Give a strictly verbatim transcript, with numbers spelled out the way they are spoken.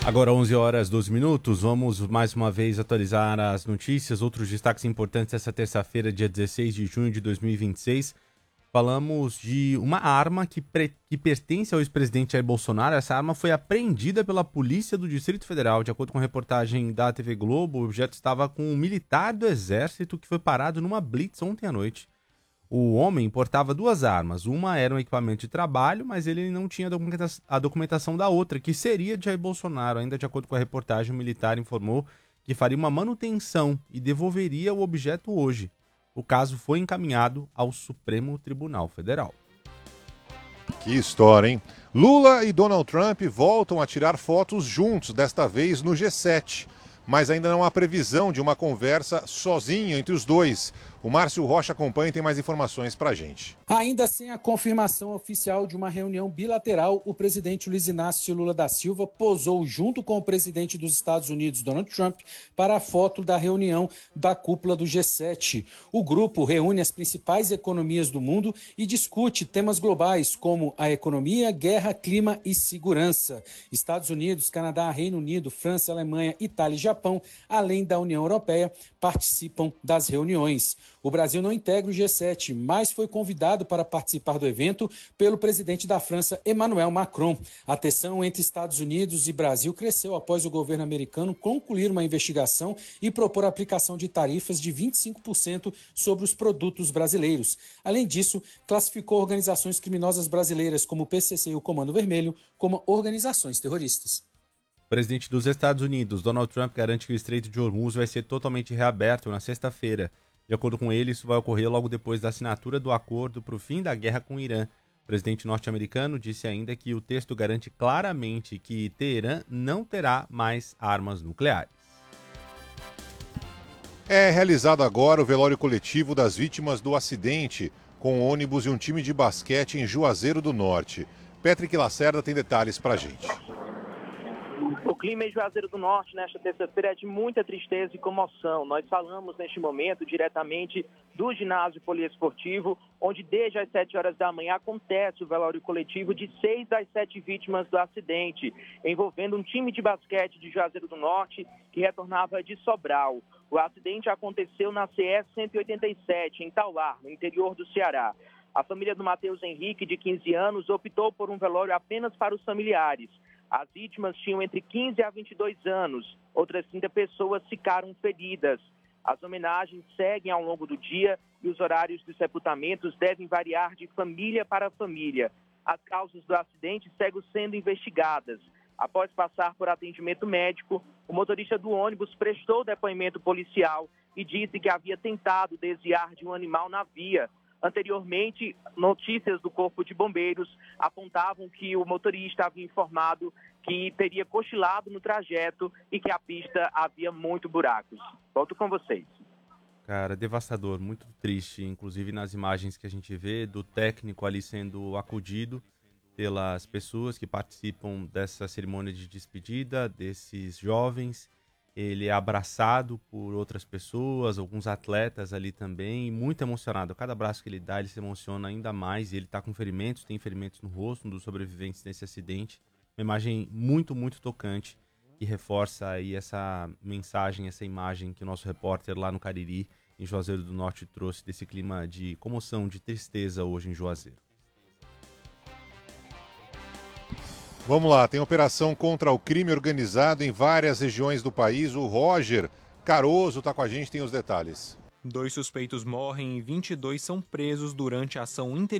Agora onze horas, doze minutos, vamos mais uma vez atualizar as notícias, outros destaques importantes essa terça-feira, dia dezesseis de junho de dois mil e vinte e seis. Falamos de uma arma que, pre... que pertence ao ex-presidente Jair Bolsonaro. Essa arma foi apreendida pela Polícia do Distrito Federal. De acordo com a reportagem da T V Globo, o objeto estava com um militar do Exército que foi parado numa blitz ontem à noite. O homem portava duas armas. Uma era um equipamento de trabalho, mas ele não tinha a documentação da outra, que seria de Jair Bolsonaro. Ainda de acordo com a reportagem, o militar informou que faria uma manutenção e devolveria o objeto hoje. O caso foi encaminhado ao Supremo Tribunal Federal. Que história, hein? Lula e Donald Trump voltam a tirar fotos juntos, desta vez no G sete. Mas ainda não há previsão de uma conversa sozinho entre os dois. O Márcio Rocha acompanha e tem mais informações pra gente. Ainda sem a confirmação oficial de uma reunião bilateral, o presidente Luiz Inácio Lula da Silva posou junto com o presidente dos Estados Unidos, Donald Trump, para a foto da reunião da cúpula do G sete. O grupo reúne as principais economias do mundo e discute temas globais como a economia, guerra, clima e segurança. Estados Unidos, Canadá, Reino Unido, França, Alemanha, Itália e Japão, além da União Europeia, participam das reuniões. O Brasil não integra o G sete, mas foi convidado para participar do evento pelo presidente da França, Emmanuel Macron. A tensão entre Estados Unidos e Brasil cresceu após o governo americano concluir uma investigação e propor a aplicação de tarifas de vinte e cinco por cento sobre os produtos brasileiros. Além disso, classificou organizações criminosas brasileiras como o P C C e o Comando Vermelho como organizações terroristas. O presidente dos Estados Unidos, Donald Trump, garante que o Estreito de Hormuz vai ser totalmente reaberto na sexta-feira. De acordo com ele, isso vai ocorrer logo depois da assinatura do acordo para o fim da guerra com o Irã. O presidente norte-americano disse ainda que o texto garante claramente que Teherã não terá mais armas nucleares. É realizado agora o velório coletivo das vítimas do acidente com ônibus e um time de basquete em Juazeiro do Norte. Patrick Lacerda tem detalhes pra gente. O clima em Juazeiro do Norte nesta terça-feira é de muita tristeza e comoção. Nós falamos neste momento diretamente do ginásio poliesportivo, onde desde as sete horas da manhã acontece o velório coletivo de seis das sete vítimas do acidente, envolvendo um time de basquete de Juazeiro do Norte que retornava de Sobral. O acidente aconteceu na C E cento e oitenta e sete, em Tauá, no interior do Ceará. A família do Matheus Henrique, de quinze anos, optou por um velório apenas para os familiares. As vítimas tinham entre quinze a vinte e dois anos. Outras trinta pessoas ficaram feridas. As homenagens seguem ao longo do dia e os horários dos sepultamentos devem variar de família para família. As causas do acidente seguem sendo investigadas. Após passar por atendimento médico, o motorista do ônibus prestou depoimento policial e disse que havia tentado desviar de um animal na via. Anteriormente, notícias do Corpo de Bombeiros apontavam que o motorista havia informado que teria cochilado no trajeto e que a pista havia muito buracos. Volto com vocês. Cara, devastador, muito triste, inclusive nas imagens que a gente vê do técnico ali sendo acudido pelas pessoas que participam dessa cerimônia de despedida desses jovens. Ele é abraçado por outras pessoas, alguns atletas ali também, muito emocionado. Cada abraço que ele dá, ele se emociona ainda mais. E ele está com ferimentos, tem ferimentos no rosto, um dos sobreviventes desse acidente. Uma imagem muito, muito tocante, que reforça aí essa mensagem, essa imagem que o nosso repórter lá no Cariri, em Juazeiro do Norte, trouxe desse clima de comoção, de tristeza hoje em Juazeiro. Vamos lá, tem operação contra o crime organizado em várias regiões do país. O Roger Caroso está com a gente, tem os detalhes. Dois suspeitos morrem e vinte e dois são presos durante a ação inter